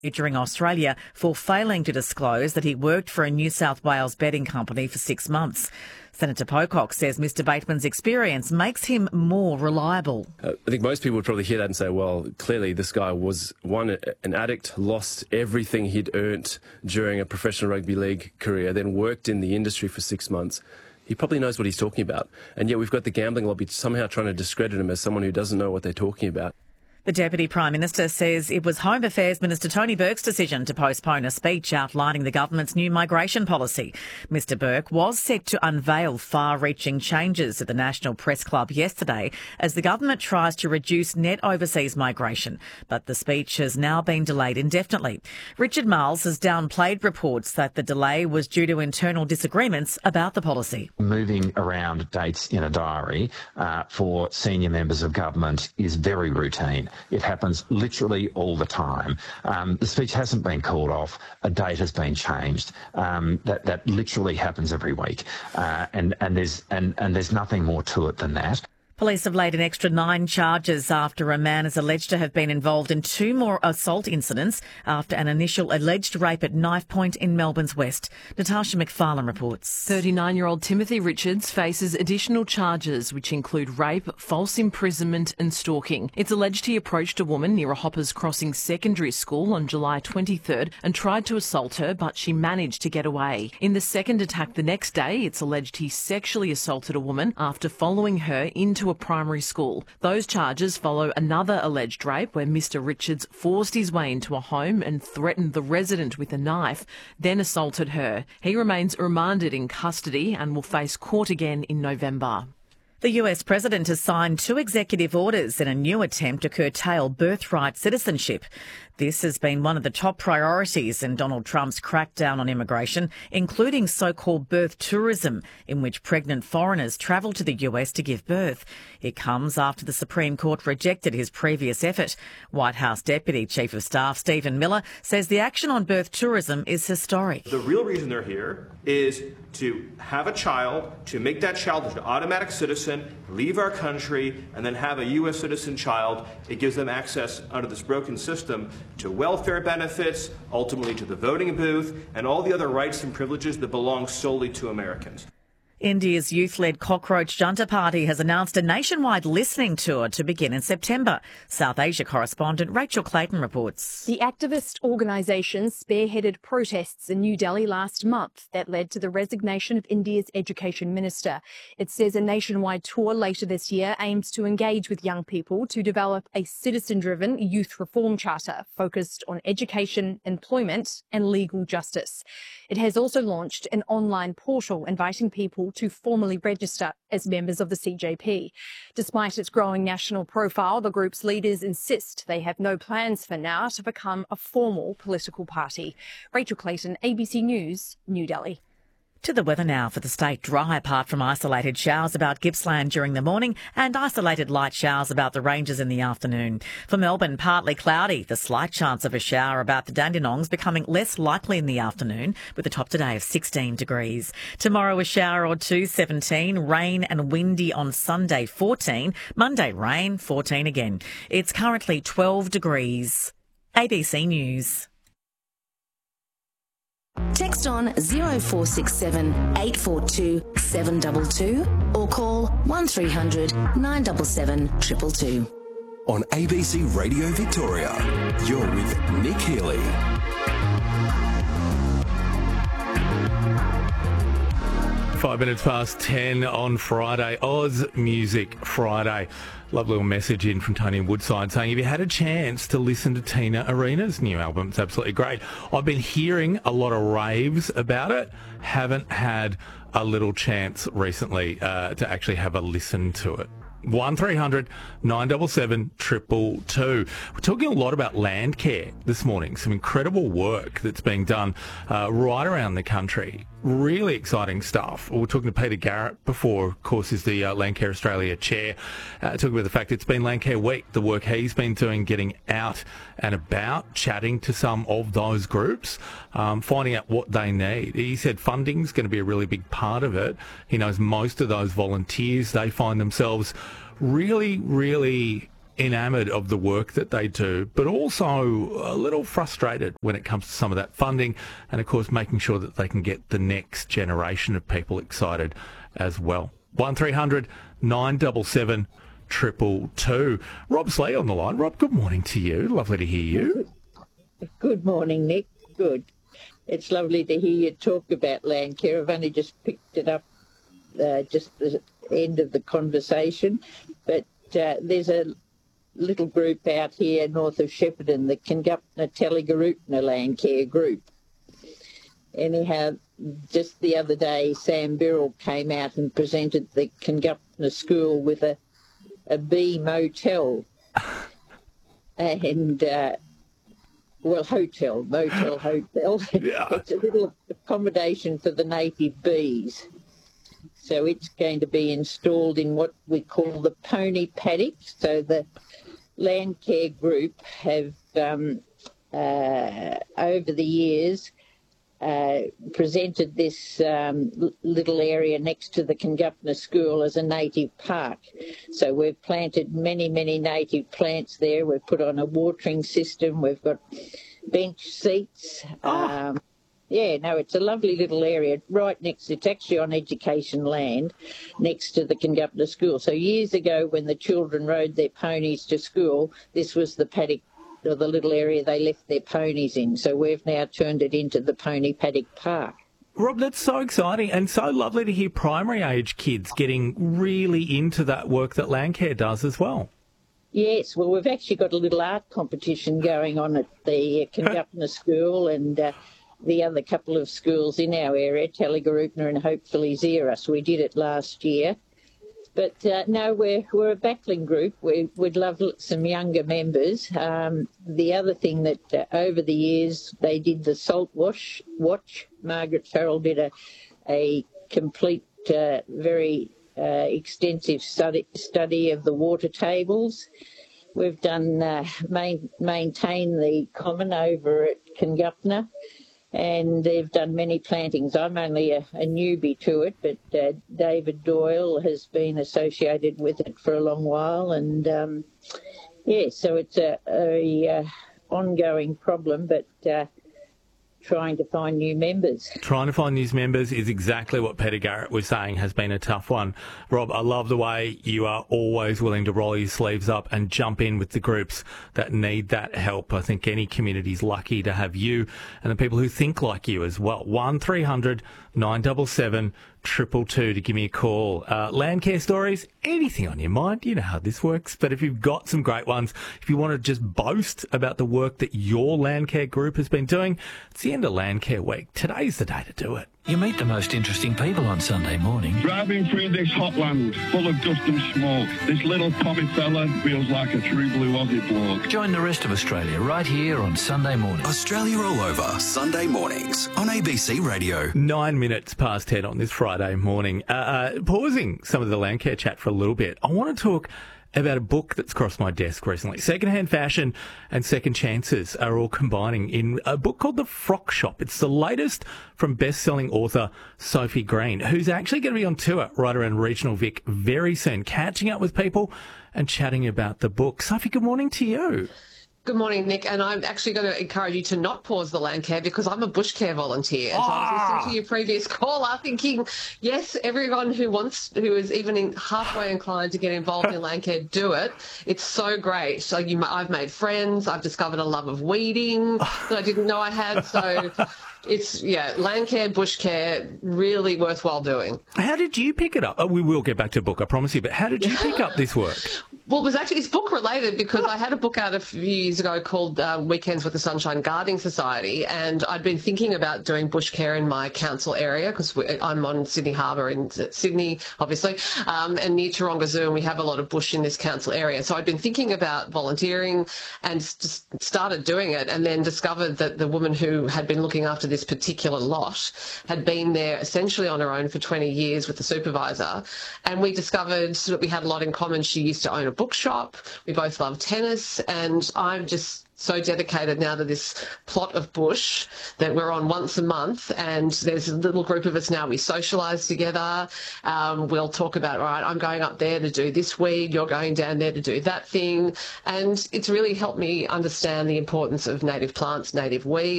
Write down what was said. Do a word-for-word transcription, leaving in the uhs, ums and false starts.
during Australia for failing to disclose that he worked for a New South Wales betting company for six months. Senator Pocock says Mr Bateman's experience makes him more reliable. Uh, I think most people would probably hear that and say, well, clearly this guy was, one, an addict, lost everything he'd earned during a professional rugby league career, then worked in the industry for six months. He probably knows what he's talking about. And yet we've got the gambling lobby somehow trying to discredit him as someone who doesn't know what they're talking about. The Deputy Prime Minister says it was Home Affairs Minister Tony Burke's decision to postpone a speech outlining the government's new migration policy. Mr Burke was set to unveil far-reaching changes at the National Press Club yesterday as the government tries to reduce net overseas migration, but the speech has now been delayed indefinitely. Richard Marles has downplayed reports that the delay was due to internal disagreements about the policy. Moving around dates in a diary uh, for senior members of government is very routine. It happens literally all the time. Um, the speech hasn't been called off. A date has been changed. Um, that that literally happens every week, uh, and and there's and and there's nothing more to it than that. Police have laid an extra nine charges after a man is alleged to have been involved in two more assault incidents after an initial alleged rape at Knife Point in Melbourne's West. Natasha McFarlane reports. thirty-nine-year-old Timothy Richards faces additional charges which include rape, false imprisonment and stalking. It's alleged he approached a woman near a Hoppers Crossing secondary school on July twenty-third and tried to assault her, but she managed to get away. In the second attack the next day, it's alleged he sexually assaulted a woman after following her into a primary school. Those charges follow another alleged rape where Mr Richards forced his way into a home and threatened the resident with a knife, then assaulted her. He remains remanded in custody and will face court again in November. The U S president has signed two executive orders in a new attempt to curtail birthright citizenship. This has been one of the top priorities in Donald Trump's crackdown on immigration, including so-called birth tourism, in which pregnant foreigners travel to the U S to give birth. It comes after the Supreme Court rejected his previous effort. White House Deputy Chief of Staff Stephen Miller says the action on birth tourism is historic. The real reason they're here is to have a child, to make that child an automatic citizen, leave our country, and then have a U S citizen child. It gives them access under this broken system to welfare benefits, ultimately to the voting booth, and all the other rights and privileges that belong solely to Americans. India's youth-led Cockroach Junta Party has announced a nationwide listening tour to begin in September. South Asia correspondent Rachel Clayton reports. The activist organisation spearheaded protests in New Delhi last month that led to the resignation of India's education minister. It says a nationwide tour later this year aims to engage with young people to develop a citizen-driven youth reform charter focused on education, employment and legal justice. It has also launched an online portal inviting people to formally register as members of the C J P. Despite its growing national profile, the group's leaders insist they have no plans for now to become a formal political party. Rachel Clayton, A B C News, New Delhi. To the weather now for the state. Dry apart from isolated showers about Gippsland during the morning and isolated light showers about the ranges in the afternoon. For Melbourne, partly cloudy. The slight chance of a shower about the Dandenongs becoming less likely in the afternoon with a top today of sixteen degrees. Tomorrow a shower or two, seventeen. Rain and windy on Sunday, fourteen. Monday rain, fourteen again. It's currently twelve degrees. A B C News. Text on zero four six seven eight four two seven two two or call one three hundred nine seven seven two two two. On A B C Radio Victoria, you're with Nick Healy. Five minutes past ten on Friday, Oz Music Friday. Lovely little message in from Tony in Woodside saying, have you had a chance to listen to Tina Arena's new album? It's absolutely great. I've been hearing a lot of raves about it. Haven't had a little chance recently uh, to actually have a listen to it. one three hundred nine seven seven two two two. We're talking a lot about land care this morning. Some incredible work that's being done uh, right around the country. Really exciting stuff. We were talking to Peter Garrett before, of course, is the uh, Landcare Australia chair, uh, talking about the fact it's been Landcare Week, the work he's been doing, getting out and about, chatting to some of those groups, um, finding out what they need. He said funding's going to be a really big part of it. He knows most of those volunteers, they find themselves really, really enamoured of the work that they do, but also a little frustrated when it comes to some of that funding and, of course, making sure that they can get the next generation of people excited as well. one three hundred nine seven seven two two two. Rob Slee on the line. Rob, good morning to you. Lovely to hear you. Good morning, Nick. Good. It's lovely to hear you talk about Landcare. I've only just picked it up uh, just at the end of the conversation, but uh, there's a little group out here north of Shepparton, the Congupna Telegarutna Landcare group. Anyhow, just the other day, Sam Birrell came out and presented the Congupna school with a, a bee motel and, uh, well, hotel, motel, hotel. Yeah. It's a little accommodation for the native bees. So it's going to be installed in what we call the pony paddock. So the Landcare group have, um, uh, over the years, Uh, presented this um, l- little area next to the Congupna School as a native park. So we've planted many, many native plants there. We've put on a watering system. We've got bench seats. Oh. Um, yeah, no, it's a lovely little area right next, it's actually on education land next to the Congupna School. So years ago when the children rode their ponies to school, this was the paddock or the little area they left their ponies in. So we've now turned it into the Pony Paddock Park. Rob, that's so exciting and so lovely to hear primary age kids getting really into that work that Landcare does as well. Yes, well, we've actually got a little art competition going on at the Congupna School and uh, the other couple of schools in our area, Telegarutna and hopefully Xeris. We did it last year. But uh, no, we're we're a battling group. We, we'd love some younger members. Um, the other thing that uh, over the years they did the salt wash watch. Margaret Farrell did a a complete, uh, very uh, extensive study study of the water tables. We've done uh, main, maintain the common over at Congupna. And they've done many plantings. I'm only a, a newbie to it, but uh, David Doyle has been associated with it for a long while. And, um, yeah, so it's a, a uh, ongoing problem, but uh, trying to find new members. Trying to find new members is exactly what Peter Garrett was saying has been a tough one. Rob, I love the way you are always willing to roll your sleeves up and jump in with the groups that need that help. I think any community's lucky to have you and the people who think like you as well. one three hundred nine seven seven two two two to give me a call. Uh, Landcare stories, anything on your mind, you know how this works. But if you've got some great ones, if you want to just boast about the work that your Landcare group has been doing, it's the end of Landcare week. Today's the day to do it. You meet the most interesting people on Sunday morning. Driving through this hot land full of dust and smoke, this little coffee fella feels like a true blue Aussie bloke. Join the rest of Australia right here on Sunday morning. Australia all over, Sunday mornings on A B C Radio. Nine minutes past ten on this Friday morning. Uh, uh, pausing some of the Landcare chat for a little bit, I want to talk about a book that's crossed my desk recently. Secondhand fashion and second chances are all combining in a book called The Frock Shop. It's the latest from best-selling author Sophie Green, who's actually going to be on tour right around regional Vic very soon, catching up with people and chatting about the book. Sophie, good morning to you. Good morning, Nick, and I'm actually going to encourage you to not pause the Landcare because I'm a bush care volunteer. And so I was listening to your previous caller thinking, yes, everyone who wants, who is even in halfway inclined to get involved in Landcare, do it. It's so great. So you, I've made friends. I've discovered a love of weeding that I didn't know I had. So it's, yeah, Landcare, bush care, really worthwhile doing. How did you pick it up? Oh, we will get back to the book, I promise you, but how did you pick up this work? Well, it was actually, it's book related because I had a book out a few years ago called uh, Weekends with the Sunshine Gardening Society, and I'd been thinking about doing bush care in my council area because I'm on Sydney Harbour in Sydney, obviously, um, and near Taronga Zoo, and we have a lot of bush in this council area. So I'd been thinking about volunteering and just started doing it, and then discovered that the woman who had been looking after this particular lot had been there essentially on her own for twenty years with the supervisor, and we discovered that we had a lot in common. She used to own a bookshop. We both love tennis, and I'm just so dedicated now to this plot of bush that we're on once a month, and there's a little group of us now. We socialise together. Um, we'll talk about, all right, I'm going up there to do this weed, you're going down there to do that thing. And it's really helped me understand the importance of native plants, native weeds.